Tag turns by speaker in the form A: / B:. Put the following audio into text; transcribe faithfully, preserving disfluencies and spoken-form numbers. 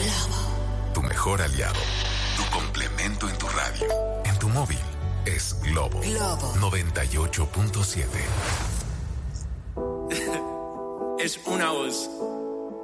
A: Globo. Tu mejor aliado. Tu complemento en tu radio. En tu móvil. Es Globo. Globo. noventa y ocho punto siete.
B: Es una voz.